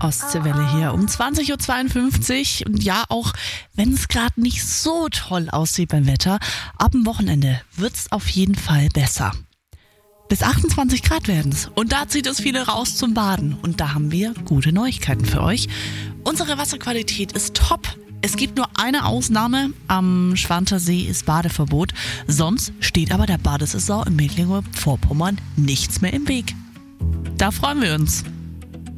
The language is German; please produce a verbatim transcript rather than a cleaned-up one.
Ostseewelle hier um zwanzig Uhr zweiundfünfzig. Und ja, auch wenn es gerade nicht so toll aussieht beim Wetter, ab dem Wochenende wird es auf jeden Fall besser. Bis achtundzwanzig Grad werden es. Und da zieht es viele raus zum Baden. Und da haben wir gute Neuigkeiten für euch. Unsere Wasserqualität ist top. Es gibt nur eine Ausnahme. Am Schwanter See ist Badeverbot. Sonst steht aber der Badesaison in Mecklenburg-Vorpommern nichts mehr im Weg. Da freuen wir uns.